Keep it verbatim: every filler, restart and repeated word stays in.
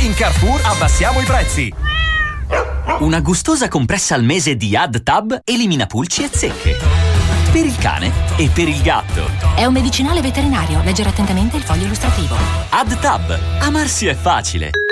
In Carrefour abbassiamo i prezzi. Una gustosa compressa al mese di AdTab elimina pulci e zecche. Per il cane e per il gatto. È un medicinale veterinario. Leggere attentamente il foglio illustrativo. AdTab. Amarsi è facile.